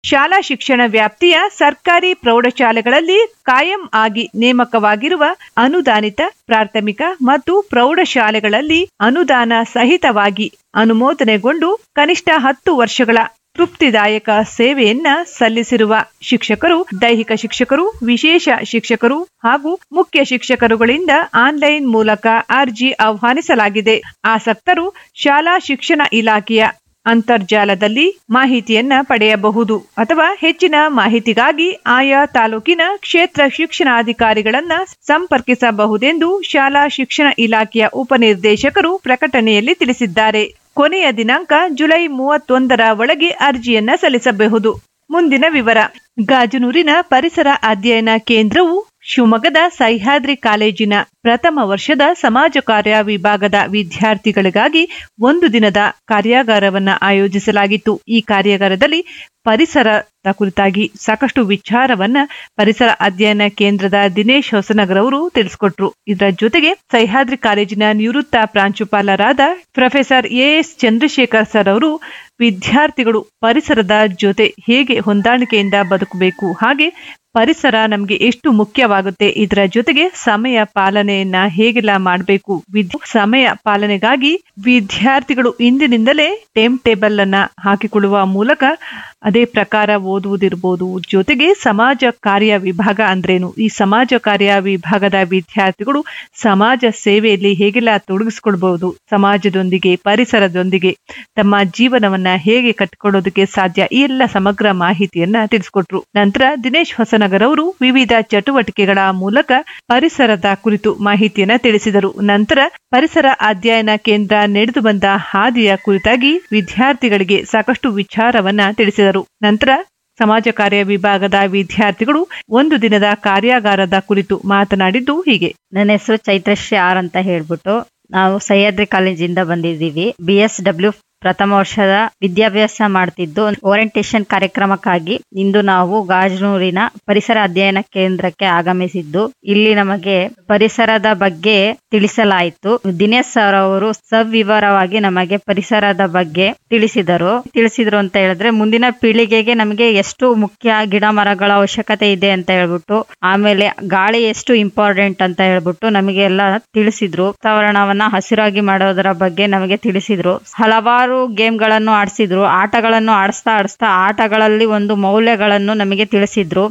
ಶಾಲಾ ಶಿಕ್ಷಣ ವ್ಯಾಪ್ತಿಯ ಸರ್ಕಾರಿ ಪ್ರೌಢಶಾಲೆಗಳಲ್ಲಿ ಕಾಯಂ ಆಗಿ ನೇಮಕವಾಗಿರುವ ಅನುದಾನಿತ ಪ್ರಾಥಮಿಕ ಮತ್ತು ಪ್ರೌಢಶಾಲೆಗಳಲ್ಲಿ ಅನುದಾನ ಸಹಿತವಾಗಿ ಅನುಮೋದನೆಗೊಂಡು ಕನಿಷ್ಠ 10 ವರ್ಷಗಳ ತೃಪ್ತಿದಾಯಕ ಸೇವೆಯನ್ನ ಸಲ್ಲಿಸಿರುವ ಶಿಕ್ಷಕರು, ದೈಹಿಕ ಶಿಕ್ಷಕರು, ವಿಶೇಷ ಶಿಕ್ಷಕರು ಹಾಗೂ ಮುಖ್ಯ ಶಿಕ್ಷಕರುಗಳಿಂದ ಆನ್ಲೈನ್ ಮೂಲಕ ಅರ್ಜಿ ಆಹ್ವಾನಿಸಲಾಗಿದೆ. ಆಸಕ್ತರು ಶಾಲಾ ಶಿಕ್ಷಣ ಇಲಾಖೆಯ ಅಂತರ್ಜಾಲದಲ್ಲಿ ಮಾಹಿತಿಯನ್ನ ಪಡೆಯಬಹುದು ಅಥವಾ ಹೆಚ್ಚಿನ ಮಾಹಿತಿಗಾಗಿ ಆಯಾ ತಾಲೂಕಿನ ಕ್ಷೇತ್ರ ಶಿಕ್ಷಣಾಧಿಕಾರಿಗಳನ್ನ ಸಂಪರ್ಕಿಸಬಹುದೆಂದು ಶಾಲಾ ಶಿಕ್ಷಣ ಇಲಾಖೆಯ ಉಪನಿರ್ದೇಶಕರು ಪ್ರಕಟಣೆಯಲ್ಲಿ ತಿಳಿಸಿದ್ದಾರೆ. ಕೊನೆಯ ದಿನಾಂಕ ಜುಲೈ 31ರ ಒಳಗೆ ಅರ್ಜಿಯನ್ನ ಸಲ್ಲಿಸಬಹುದು. ಮುಂದಿನ ವಿವರ. ಗಾಜನೂರಿನ ಪರಿಸರ ಅಧ್ಯಯನ ಕೇಂದ್ರವು ಶಿವಮೊಗ್ಗದ ಸಹ್ಯಾದ್ರಿ ಕಾಲೇಜಿನ ಪ್ರಥಮ ವರ್ಷದ ಸಮಾಜ ಕಾರ್ಯ ವಿಭಾಗದ ವಿದ್ಯಾರ್ಥಿಗಳಿಗಾಗಿ 1 ದಿನದ ಕಾರ್ಯಾಗಾರವನ್ನು ಆಯೋಜಿಸಲಾಗಿತ್ತು. ಈ ಕಾರ್ಯಾಗಾರದಲ್ಲಿ ಪರಿಸರದ ಕುರಿತಾಗಿ ಸಾಕಷ್ಟು ವಿಚಾರವನ್ನ ಪರಿಸರ ಅಧ್ಯಯನ ಕೇಂದ್ರದ ದಿನೇಶ್ ಹೊಸನಗರ್ ಅವರು ತಿಳಿಸಿಕೊಟ್ರು. ಇದರ ಜೊತೆಗೆ ಸಹ್ಯಾದ್ರಿ ಕಾಲೇಜಿನ ನಿವೃತ್ತ ಪ್ರಾಂಶುಪಾಲರಾದ ಪ್ರೊಫೆಸರ್ ಎಎಸ್ ಚಂದ್ರಶೇಖರ್ ಸರ್ ಅವರು ವಿದ್ಯಾರ್ಥಿಗಳು ಪರಿಸರದ ಜೊತೆ ಹೇಗೆ ಹೊಂದಾಣಿಕೆಯಿಂದ ಬದುಕಬೇಕು, ಹಾಗೆ ಪರಿಸರ ನಮ್ಗೆ ಎಷ್ಟು ಮುಖ್ಯವಾಗುತ್ತೆ, ಇದರ ಜೊತೆಗೆ ಸಮಯ ಪಾಲನೆಯನ್ನ ಹೇಗೆಲ್ಲ ಮಾಡಬೇಕು, ಸಮಯ ಪಾಲನೆಗಾಗಿ ವಿದ್ಯಾರ್ಥಿಗಳು ಇಂದಿನಿಂದಲೇ ಟೈಮ್ ಟೇಬಲ್ ಅನ್ನ ಹಾಕಿಕೊಳ್ಳುವ ಮೂಲಕ ಅದೇ ಪ್ರಕಾರ ಓದುವುದಿರ್ಬೋದು. ಜೊತೆಗೆ ಸಮಾಜ ಕಾರ್ಯ ವಿಭಾಗ ಅಂದ್ರೇನು, ಈ ಸಮಾಜ ಕಾರ್ಯ ವಿಭಾಗದ ವಿದ್ಯಾರ್ಥಿಗಳು ಸಮಾಜ ಸೇವೆಯಲ್ಲಿ ಹೇಗೆಲ್ಲ ತೊಡಗಿಸ್ಕೊಳ್ಬಹುದು, ಸಮಾಜದೊಂದಿಗೆ ಪರಿಸರದೊಂದಿಗೆ ತಮ್ಮ ಜೀವನವನ್ನ ಹೇಗೆ ಕಟ್ಟಿಕೊಳ್ಳೋದಕ್ಕೆ ಸಾಧ್ಯ, ಈ ಎಲ್ಲ ಸಮಗ್ರ ಮಾಹಿತಿಯನ್ನ ತಿಳಿಸಿಕೊಟ್ರು. ನಂತರ ದಿನೇಶ್ ಹೊಸನಗರ್ ಅವರು ವಿವಿಧ ಚಟುವಟಿಕೆಗಳ ಮೂಲಕ ಪರಿಸರದ ಕುರಿತು ಮಾಹಿತಿಯನ್ನ ತಿಳಿಸಿದರು. ನಂತರ ಪರಿಸರ ಅಧ್ಯಯನ ಕೇಂದ್ರ ನಡೆದು ಬಂದ ಹಾದಿಯ ಕುರಿತಾಗಿ ವಿದ್ಯಾರ್ಥಿಗಳಿಗೆ ಸಾಕಷ್ಟು ವಿಚಾರವನ್ನ ತಿಳಿಸಿದರು. ನಂತರ ಸಮಾಜ ಕಾರ್ಯ ವಿಭಾಗದ ವಿದ್ಯಾರ್ಥಿಗಳು 1 ದಿನದ ಕಾರ್ಯಾಗಾರದ ಕುರಿತು ಮಾತನಾಡಿದ್ದು ಹೀಗೆ. ನನ್ನ ಹೆಸರು ಚೈತ್ರಶ್ರೀ ಆರ್ ಅಂತ ಹೇಳ್ಬಿಟ್ಟು ನಾವು ಸಹ್ಯಾದ್ರಿ ಕಾಲೇಜಿಂದ ಬಂದಿದ್ದೀವಿ. BSW ಪ್ರಥಮ ವರ್ಷದ ವಿದ್ಯಾಭ್ಯಾಸ ಮಾಡ್ತಿದ್ದು ಓರಿಯಂಟೇಶನ್ ಕಾರ್ಯಕ್ರಮಕ್ಕಾಗಿ ಇಂದು ನಾವು ಗಾಜನೂರಿನ ಪರಿಸರ ಅಧ್ಯಯನ ಕೇಂದ್ರಕ್ಕೆ ಆಗಮಿಸಿದ್ದು, ಇಲ್ಲಿ ನಮಗೆ ಪರಿಸರದ ಬಗ್ಗೆ ತಿಳಿಸಲಾಯಿತು. ದಿನೇಶ್ ಸರ್ ಅವರು ಸವಿವರವಾಗಿ ನಮಗೆ ಪರಿಸರದ ಬಗ್ಗೆ ತಿಳಿಸಿದರು ಅಂತ ಹೇಳಿದ್ರೆ ಮುಂದಿನ ಪೀಳಿಗೆಗೆ ನಮಗೆ ಎಷ್ಟು ಮುಖ್ಯ ಗಿಡ ಮರಗಳ ಅವಶ್ಯಕತೆ ಇದೆ ಅಂತ ಹೇಳ್ಬಿಟ್ಟು, ಆಮೇಲೆ ಗಾಳಿ ಎಷ್ಟು ಇಂಪಾರ್ಟೆಂಟ್ ಅಂತ ಹೇಳ್ಬಿಟ್ಟು ನಮಗೆ ಎಲ್ಲ ತಿಳಿಸಿದ್ರು. ವಾತಾವರಣವನ್ನ ಹಸಿರಾಗಿ ಮಾಡೋದರ ಬಗ್ಗೆ ನಮಗೆ ತಿಳಿಸಿದ್ರು. ಹಲವಾರು ಗೇಮ್ಗಳನ್ನು ಆಡಿಸಿದ್ರು. ಆಟಗಳನ್ನು ಆಡಿಸ್ತಾ ಆಟಗಳಲ್ಲಿ ಒಂದು ಮೌಲ್ಯಗಳನ್ನು ನಮಗೆ ತಿಳಿಸಿದ್ರು.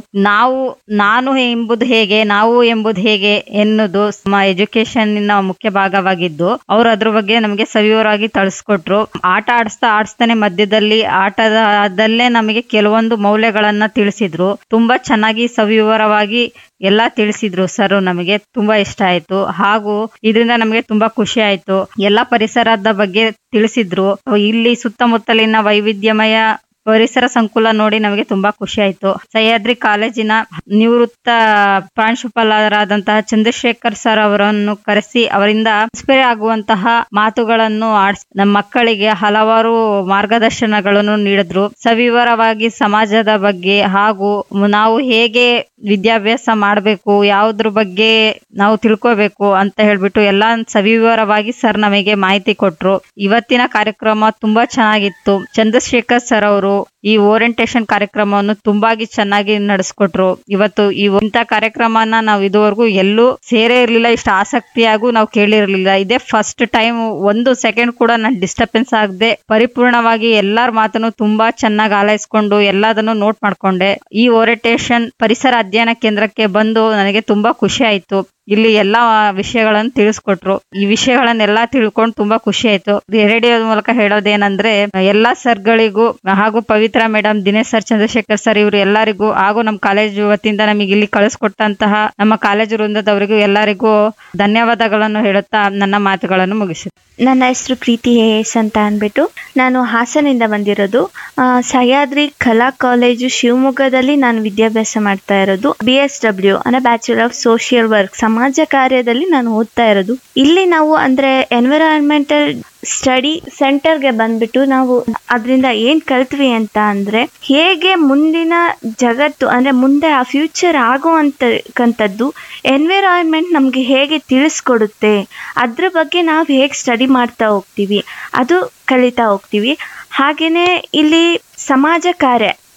ನಾನು ಎಂಬುದು ಹೇಗೆ, ನಾವು ಎಂಬುದು ಹೇಗೆ ಎನ್ನುವುದು ನಮ್ಮ ಎಜುಕೇಶನ್ ಮುಖ್ಯ ಭಾಗವಾಗಿದ್ದು ಅವರು ಅದ್ರ ಬಗ್ಗೆ ನಮಗೆ ಸವಿವರವಾಗಿ ತಿಳಿಸ್ಕೊಟ್ರು. ಆಟ ಆಡಿಸ್ತಾನೆ ಮಧ್ಯದಲ್ಲಿ ಆಟದಲ್ಲೇ ನಮಗೆ ಕೆಲವೊಂದು ಮೌಲ್ಯಗಳನ್ನ ತಿಳಿಸಿದ್ರು. ತುಂಬಾ ಚೆನ್ನಾಗಿ ಸವಿವರವಾಗಿ ಎಲ್ಲ ತಿಳಿಸಿದ್ರು ಸರ್. ನಮಗೆ ತುಂಬಾ ಇಷ್ಟ ಆಯ್ತು. ಹಾಗೂ ಇದರಿಂದ ನಮಗೆ ತುಂಬಾ ಖುಷಿ ಆಯ್ತು. ಎಲ್ಲ ಪರಿಸರದ ಬಗ್ಗೆ ತಿಳಿಸಿದ್ರು. ಇಲ್ಲಿ ಸುತ್ತಮುತ್ತಲಿನ ವೈವಿಧ್ಯಮಯ ಪರಿಸರ ಸಂಕುಲ ನೋಡಿ ನಮಗೆ ತುಂಬಾ ಖುಷಿ ಆಯ್ತು. ಸಹ್ಯಾದ್ರಿ ಕಾಲೇಜಿನ ನಿವೃತ್ತ ಪ್ರಾಂಶುಪಾಲರಾದಂತಹ ಚಂದ್ರಶೇಖರ್ ಸರ್ ಅವರನ್ನು ಕರೆಸಿ ಅವರಿಂದ ಇನ್ಸ್ಪೈರ್ ಆಗುವಂತಹ ಮಾತುಗಳನ್ನು ಆಡಿಸಿ ನಮ್ಮ ಮಕ್ಕಳಿಗೆ ಹಲವಾರು ಮಾರ್ಗದರ್ಶನಗಳನ್ನು ನೀಡಿದ್ರು. ಸವಿವರವಾಗಿ ಸಮಾಜದ ಬಗ್ಗೆ ಹಾಗೂ ನಾವು ಹೇಗೆ ವಿದ್ಯಾಭ್ಯಾಸ ಮಾಡಬೇಕು, ಯಾವುದ್ರ ಬಗ್ಗೆ ನಾವು ತಿಳ್ಕೋಬೇಕು ಅಂತ ಹೇಳ್ಬಿಟ್ಟು ಎಲ್ಲ ಸವಿವರವಾಗಿ ಸರ್ ನಮಗೆ ಮಾಹಿತಿ ಕೊಟ್ರು. ಇವತ್ತಿನ ಕಾರ್ಯಕ್ರಮ ತುಂಬಾ ಚೆನ್ನಾಗಿತ್ತು. ಚಂದ್ರಶೇಖರ್ ಸರ್ ಅವರು ಈ ಓರಿಯಂಟೇಶನ್ ಕಾರ್ಯಕ್ರಮವನ್ನು ತುಂಬಾಗಿ ಚೆನ್ನಾಗಿ ನಡೆಸ್ಕೊಟ್ರು. ಇವತ್ತು ಇಂಥ ಕಾರ್ಯಕ್ರಮನ ನಾವು ಇದುವರೆಗೂ ಎಲ್ಲೂ ಸೇರೇ ಇರ್ಲಿಲ್ಲ, ಇಷ್ಟು ಆಸಕ್ತಿಯಾಗೂ ನಾವು ಕೇಳಿರ್ಲಿಲ್ಲ. ಇದೇ ಫಸ್ಟ್ ಟೈಮ್. 1 ಸೆಕೆಂಡ್ ಕೂಡ ನಾನು ಡಿಸ್ಟರ್ಬೆನ್ಸ್ ಆಗದೆ ಪರಿಪೂರ್ಣವಾಗಿ ಎಲ್ಲರ ಮಾತನ್ನು ತುಂಬಾ ಚೆನ್ನಾಗಿ ಆಲೈಸ್ಕೊಂಡು ಎಲ್ಲದನ್ನು ನೋಟ್ ಮಾಡ್ಕೊಂಡೆ. ಈ ಓರಿಯಂಟೇಶನ್ ಪರಿಸರ ಅಧ್ಯಯನ ಕೇಂದ್ರಕ್ಕೆ ಬಂದು ನನಗೆ ತುಂಬಾ ಖುಷಿ ಆಯ್ತು. ಇಲ್ಲಿ ಎಲ್ಲಾ ವಿಷಯಗಳನ್ನು ತಿಳಿಸ್ಕೊಟ್ರು. ಈ ವಿಷಯಗಳನ್ನೆಲ್ಲ ತಿಳ್ಕೊಂಡು ತುಂಬಾ ಖುಷಿ ಆಯ್ತು. ರೇಡಿಯೋದ ಮೂಲಕ ಹೇಳೋದೇನಂದ್ರೆ ಎಲ್ಲಾ ಸರ್ಗಳಿಗೂ ಹಾಗೂ ಪವಿತ್ರ madam, Dinesh sir, Chandrashekhar sir ಇವರು ಎಲ್ಲರಿಗೂ ಹಾಗೂ ನಮ್ಮ ಕಾಲೇಜು ವತಿಯಿಂದ ನಮಗೆ ಇಲ್ಲಿ ಕಳಿಸ್ಕೊಟ್ಟಂತಹ ನಮ್ಮ ಕಾಲೇಜು ವೃಂದದವರಿಗೂ ಎಲ್ಲರಿಗೂ ಧನ್ಯವಾದಗಳನ್ನು ಹೇಳುತ್ತಾ ನನ್ನ ಮಾತುಗಳನ್ನು ಮುಗಿಸುತ್ತೆ. ನನ್ನ ಹೆಸರು ಪ್ರೀತಿ ಎಸ್ ಅಂತ ಅಂದ್ಬಿಟ್ಟು ನಾನು ಹಾಸನಿಂದ ಬಂದಿರೋದು. ಸಹ್ಯಾದ್ರಿ ಕಲಾ ಕಾಲೇಜು ಶಿವಮೊಗ್ಗದಲ್ಲಿ ನಾನು ವಿದ್ಯಾಭ್ಯಾಸ ಮಾಡ್ತಾ ಇರೋದು. BSW ಅಂದ್ರೆ ಬ್ಯಾಚುಲರ್ ಆಫ್ ಸೋಷಿಯಲ್ ವರ್ಕ್, ಸಮಾಜ ಕಾರ್ಯದಲ್ಲಿ ನಾನು ಓದ್ತಾ ಇರೋದು. ಇಲ್ಲಿ ನಾವು ಅಂದ್ರೆ ಎನ್ವಿರಾನ್ಮೆಂಟಲ್ ಸ್ಟಡಿ ಸೆಂಟರ್ಗೆ ಬಂದ್ಬಿಟ್ಟು ನಾವು ಅದರಿಂದ ಏನ್ ಕಲ್ತ್ವಿ ಅಂತ ಅಂದ್ರೆ ಹೇಗೆ ಮುಂದಿನ ಜಗತ್ತು ಅಂದ್ರೆ ಮುಂದೆ ಆ ಫ್ಯೂಚರ್ ಆಗುವಂತಕ್ಕಂಥದ್ದು ಎನ್ವಿರಾನ್ಮೆಂಟ್ ನಮ್ಗೆ ಹೇಗೆ ತಿಳಿಸ್ಕೊಡುತ್ತೆ, ಅದ್ರ ಬಗ್ಗೆ ನಾವು ಹೇಗೆ ಸ್ಟಡಿ ಮಾಡ್ತಾ ಹೋಗ್ತೀವಿ, ಅದು ಕಲಿತಾ ಹೋಗ್ತೀವಿ. ಹಾಗೇನೆ ಇಲ್ಲಿ ಸಮಾಜ ಕಾರ್ಯ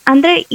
ಅಂದ್ರೆ